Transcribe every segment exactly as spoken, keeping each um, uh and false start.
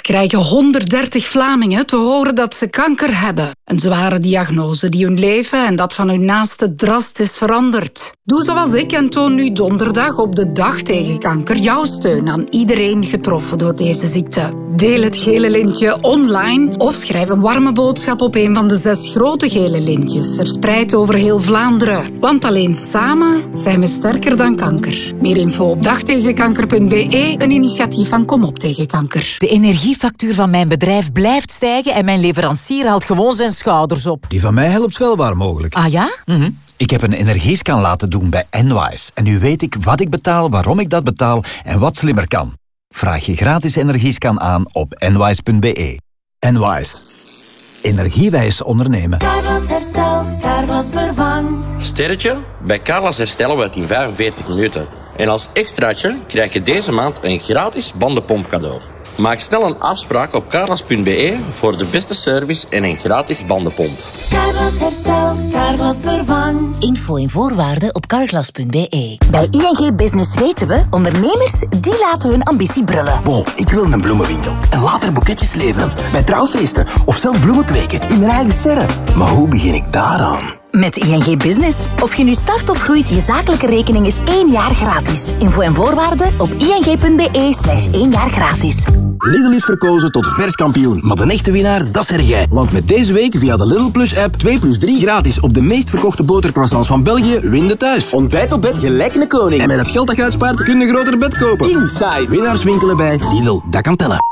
krijgen honderddertig Vlamingen te horen dat ze kanker hebben. Een zware diagnose die hun leven en dat van hun naasten drastisch verandert. Doe zoals ik en toon nu donderdag op de dag tegen kanker jouw steun aan iedereen getroffen door deze ziekte. Deel het gele lintje online of schrijf een warme boodschap op een van de zes grote gele lintjes, verspreid over heel Vlaanderen. Want alleen samen zijn we sterker dan kanker. Meer info op dagtegenkanker punt b e, een initiatief van Kom op tegen kanker. De energiefactuur van mijn bedrijf blijft stijgen en mijn leverancier haalt gewoon zijn schouders op. Die van mij helpt wel waar mogelijk. Ah ja? Mm-hmm. Ik heb een energiescan laten doen bij Enwise. En nu weet ik wat ik betaal, waarom ik dat betaal en wat slimmer kan. Vraag je gratis energiescan aan op enwise punt b e. Enwise. Energiewijs ondernemen. Carglass herstelt, Carglass vervangt. Sterretje? Bij Carglass herstellen we het in vijfenveertig minuten. En als extraatje krijg je deze maand een gratis bandenpomp cadeau. Maak snel een afspraak op carglass punt b e voor de beste service en een gratis bandenpomp. Carglass herstelt, Carglass vervangt. Info en voorwaarden op carglass punt b e. Bij I N G Business weten we, ondernemers die laten hun ambitie brullen. Bon, ik wil een bloemenwinkel en later boeketjes leveren bij trouwfeesten of zelf bloemen kweken in mijn eigen serre. Maar hoe begin ik daaraan? Met I N G Business. Of je nu start of groeit, je zakelijke rekening is één jaar gratis. Info en voorwaarden op ing punt b e slash één jaar gratis. Lidl is verkozen tot verskampioen, maar de echte winnaar, dat zeg jij. Want met deze week via de Lidl Plus app twee plus drie gratis op de meest verkochte botercroissants van België, win de thuis. Ontbijt op bed gelijk een koning. En met het geld dat je uitspaart, kun je een groter bed kopen. King size. Winnaars winkelen bij Lidl, dat kan tellen.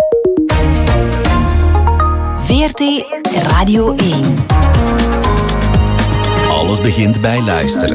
V R T Radio één. Alles begint bij luisteren.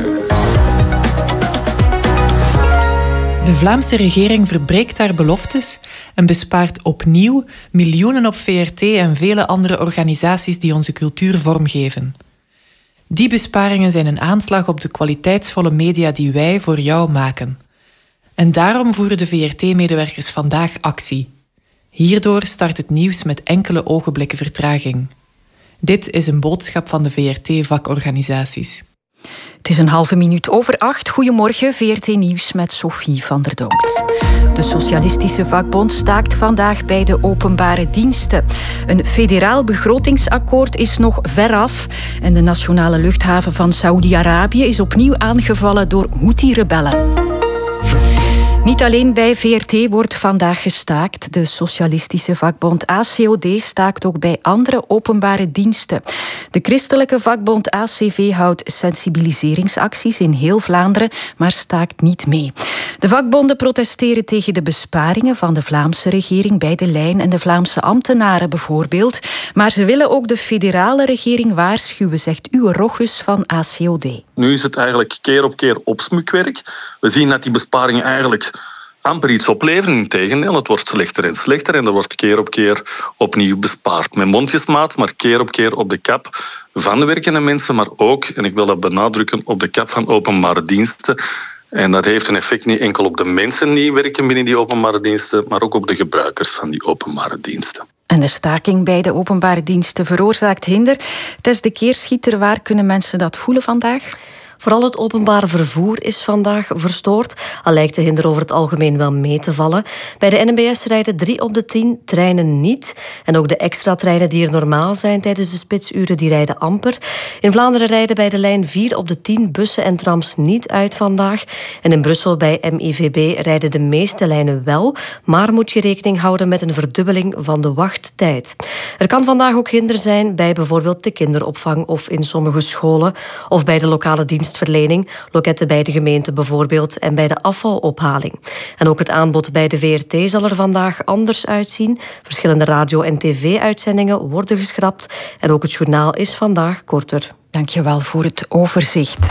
De Vlaamse regering verbreekt haar beloftes en bespaart opnieuw miljoenen op V R T en vele andere organisaties die onze cultuur vormgeven. Die besparingen zijn een aanslag op de kwaliteitsvolle media die wij voor jou maken. En daarom voeren de V R T-medewerkers vandaag actie. Hierdoor start het nieuws met enkele ogenblikken vertraging. Dit is een boodschap van de V R T-vakorganisaties. Het is een halve minuut over acht. Goedemorgen, V R T Nieuws met Sophie van der Donkt. De Socialistische Vakbond staakt vandaag bij de openbare diensten. Een federaal begrotingsakkoord is nog veraf. En de nationale luchthaven van Saoedi-Arabië is opnieuw aangevallen door Houthi-rebellen. Niet alleen bij V R T wordt vandaag gestaakt. De Socialistische Vakbond A C O D staakt ook bij andere openbare diensten. De christelijke vakbond A C V houdt sensibiliseringsacties in heel Vlaanderen, maar staakt niet mee. De vakbonden protesteren tegen de besparingen van de Vlaamse regering bij de lijn en de Vlaamse ambtenaren bijvoorbeeld. Maar ze willen ook de federale regering waarschuwen, zegt Uwe Rochus van A C O D. Nu is het eigenlijk keer op keer opsmukwerk. We zien dat die besparingen eigenlijk amper iets opleveren. Integendeel, het wordt slechter en slechter en er wordt keer op keer opnieuw bespaard. Met mondjesmaat, maar keer op keer op de kap van de werkende mensen, maar ook, en ik wil dat benadrukken, op de kap van openbare diensten. En dat heeft een effect niet enkel op de mensen die werken binnen die openbare diensten, maar ook op de gebruikers van die openbare diensten. En de staking bij de openbare diensten veroorzaakt hinder. Tess de Keerschieter, waar kunnen mensen dat voelen vandaag? Vooral het openbaar vervoer is vandaag verstoord, al lijkt de hinder over het algemeen wel mee te vallen. Bij de N M B S rijden drie op de tien treinen niet. En ook de extra treinen die er normaal zijn tijdens de spitsuren, die rijden amper. In Vlaanderen rijden bij de lijn vier op de tien bussen en trams niet uit vandaag. En in Brussel bij M I V B rijden de meeste lijnen wel, maar moet je rekening houden met een verdubbeling van de wachttijd. Er kan vandaag ook hinder zijn bij bijvoorbeeld de kinderopvang of in sommige scholen of bij de lokale dienst verlening, loketten bij de gemeente bijvoorbeeld en bij de afvalophaling. En ook het aanbod bij de V R T zal er vandaag anders uitzien. Verschillende radio- en tv-uitzendingen worden geschrapt en ook het journaal is vandaag korter. Dank je wel voor het overzicht.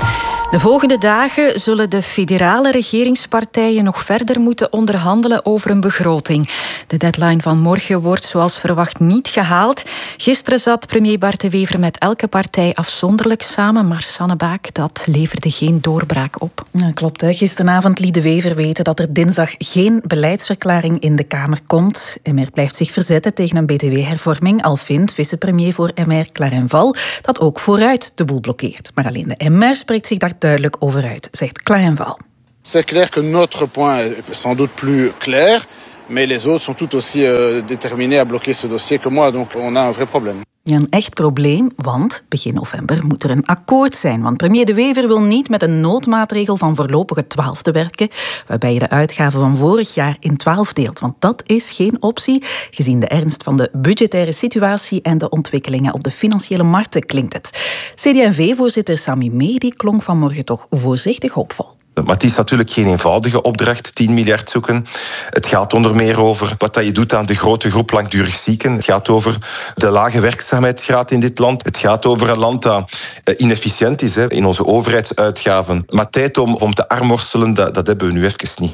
De volgende dagen zullen de federale regeringspartijen nog verder moeten onderhandelen over een begroting. De deadline van morgen wordt zoals verwacht niet gehaald. Gisteren zat premier Bart de Wever met elke partij afzonderlijk samen, maar Sanne Baak, dat leverde geen doorbraak op. Ja, klopt. Hè. Gisteravond liet de Wever weten dat er dinsdag geen beleidsverklaring in de Kamer komt. M R blijft zich verzetten tegen een B T W-hervorming, al vindt vicepremier voor M R Clarence Val dat ook vooruit de boel blokkeert. Maar alleen de M R spreekt zich daar duidelijk over uit, zegt Clarence Val. C'est clair que notre point est sans doute plus clair. Mais les autres sont tout aussi euh, déterminés à bloquer ce dossier que moi, donc on a un vrai problème. Ja, een echt probleem, want begin november moet er een akkoord zijn. Want premier De Wever wil niet met een noodmaatregel van voorlopige twaalf te werken, waarbij je de uitgaven van vorig jaar in twaalf deelt. Want dat is geen optie, gezien de ernst van de budgettaire situatie en de ontwikkelingen op de financiële markten, klinkt het. C D A V-voorzitter Sami Medi klonk vanmorgen toch voorzichtig hoopvol. Maar het is natuurlijk geen eenvoudige opdracht, tien miljard zoeken. Het gaat onder meer over wat je doet aan de grote groep langdurig zieken. Het gaat over de lage werkzaamheidsgraad in dit land. Het gaat over een land dat inefficiënt is in onze overheidsuitgaven. Maar tijd om, om te armworstelen, dat, dat hebben we nu even niet.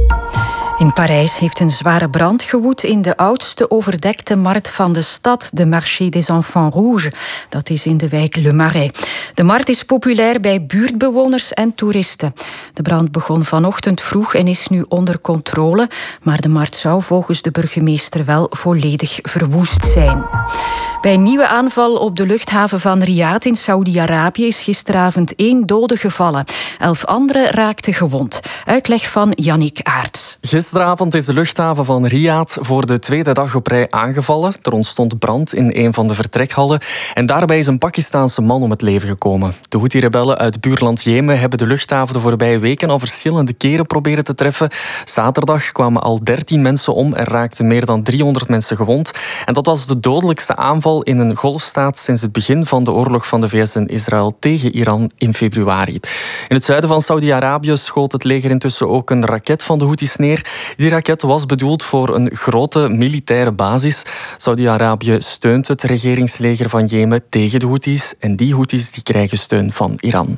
In Parijs heeft een zware brand gewoed in de oudste overdekte markt van de stad, de Marché des Enfants Rouges. Dat is in de wijk Le Marais. De markt is populair bij buurtbewoners en toeristen. De brand begon vanochtend vroeg en is nu onder controle, maar de markt zou volgens de burgemeester wel volledig verwoest zijn. Bij een nieuwe aanval op de luchthaven van Riyadh in Saoedi-Arabië is gisteravond één dode gevallen. Elf anderen raakten gewond. Uitleg van Yannick Aerts. Gisteravond is de luchthaven van Riyadh voor de tweede dag op rij aangevallen. Er ontstond brand in een van de vertrekhallen en daarbij is een Pakistaanse man om het leven gekomen. De Houthi-rebellen uit buurland Jemen hebben de luchthaven de voorbije weken al verschillende keren proberen te treffen. Zaterdag kwamen al dertien mensen om en raakten meer dan driehonderd mensen gewond. En dat was de dodelijkste aanval in een golfstaat sinds het begin van de oorlog van de V S en Israël tegen Iran in februari. In het zuiden van Saudi-Arabië schoot het leger intussen ook een raket van de Houthis neer. Die raket was bedoeld voor een grote militaire basis. Saudi-Arabië steunt het regeringsleger van Jemen tegen de Houthis en die Houthis die krijgen steun van Iran.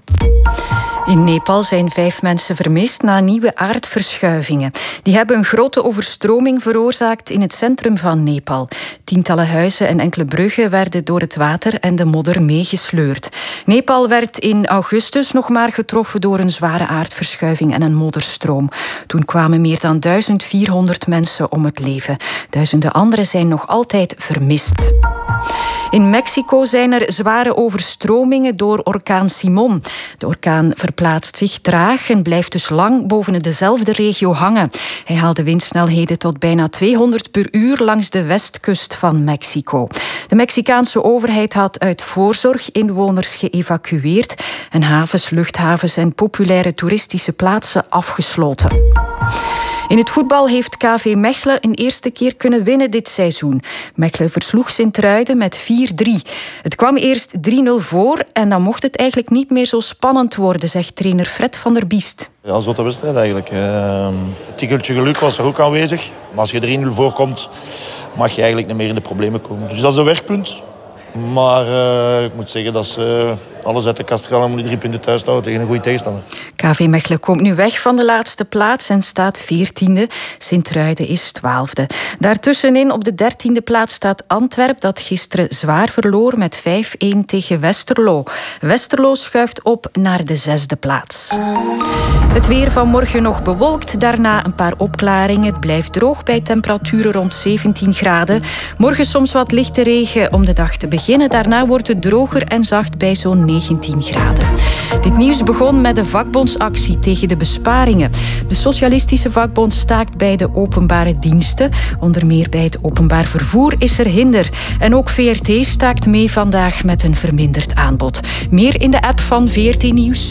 In Nepal zijn vijf mensen vermist na nieuwe aardverschuivingen. Die hebben een grote overstroming veroorzaakt in het centrum van Nepal. Tientallen huizen en enkele bruggen werden door het water en de modder meegesleurd. Nepal werd in augustus nog maar getroffen door een zware aardverschuiving en een modderstroom. Toen kwamen meer dan duizend vierhonderd mensen om het leven. Duizenden anderen zijn nog altijd vermist. In Mexico zijn er zware overstromingen door orkaan Simon. De orkaan verplaatst zich traag en blijft dus lang boven dezelfde regio hangen. Hij haalde windsnelheden tot bijna tweehonderd per uur langs de westkust van Mexico. De Mexicaanse overheid had uit voorzorg inwoners geëvacueerd en havens, luchthavens en populaire toeristische plaatsen afgesloten. In het voetbal heeft K V Mechelen een eerste keer kunnen winnen dit seizoen. Mechelen versloeg Sint-Truiden met vier drie. Het kwam eerst drie nul voor en dan mocht het eigenlijk niet meer zo spannend worden, zegt trainer Fred van der Biest. Ja, zotte wedstrijd eigenlijk. Het tikkeltje geluk was er ook aanwezig. Maar als je drie nul voorkomt, mag je eigenlijk niet meer in de problemen komen. Dus dat is een werkpunt. Maar uh, ik moet zeggen dat ze uh, alles uit de kast gaan om die drie punten thuis te houden tegen een goede tegenstander. K V Mechelen komt nu weg van de laatste plaats en staat veertiende. Sint-Truiden is twaalfde. Daartussenin op de dertiende plaats staat Antwerp, dat gisteren zwaar verloor met vijf een tegen Westerlo. Westerlo schuift op naar de zesde plaats. Het weer van morgen nog bewolkt, daarna een paar opklaringen. Het blijft droog bij temperaturen rond zeventien graden. Morgen soms wat lichte regen om de dag te beginnen. Daarna wordt het droger en zacht bij zo'n negentien graden. Dit nieuws begon met de vakbondsactie tegen de besparingen. De Socialistische Vakbond staakt bij de openbare diensten. Onder meer bij het openbaar vervoer is er hinder. En ook V R T staakt mee vandaag met een verminderd aanbod. Meer in de app van V R T Nieuws.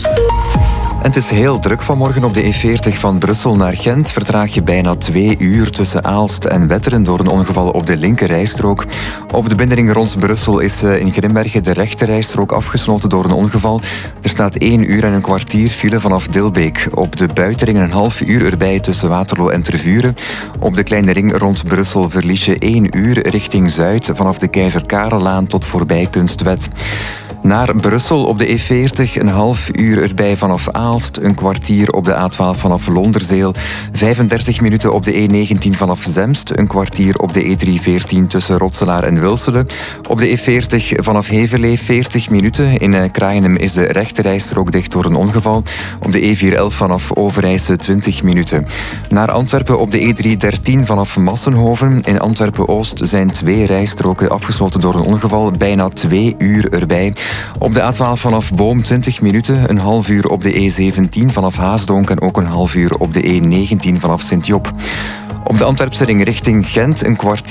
En het is heel druk vanmorgen op de E veertig van Brussel naar Gent. Vertraag je bijna twee uur tussen Aalst en Wetteren door een ongeval op de linkerrijstrook. Op de bindering rond Brussel is in Grimbergen de rechterrijstrook afgesloten door een ongeval. Er staat één uur en een kwartier file vanaf Dilbeek. Op de buitenring een half uur erbij tussen Waterloo en Tervuren. Op de kleine ring rond Brussel verlies je één uur richting Zuid vanaf de Keizer Karellaan tot voorbij Kunstwet. Naar Brussel op de E veertig, een half uur erbij vanaf Aalst, een kwartier op de A twaalf vanaf Londerzeel, vijfendertig minuten op de E negentien vanaf Zemst, een kwartier op de E driehonderdveertien tussen Rotselaar en Wilselen. Op de E veertig vanaf Heverlee veertig minuten. In Kraaienhem is de rechterrijstrook dicht door een ongeval. Op de E vierhonderdelf vanaf Overijse twintig minuten. Naar Antwerpen op de E driehonderddertien vanaf Massenhoven. In Antwerpen-Oost zijn twee rijstroken afgesloten door een ongeval, bijna twee uur erbij. Op de A twaalf vanaf Boom twintig minuten, een half uur op de E zeventien vanaf Haasdonk en ook een half uur op de E negentien vanaf Sint-Job. Op de Antwerpse ring richting Gent een kwartier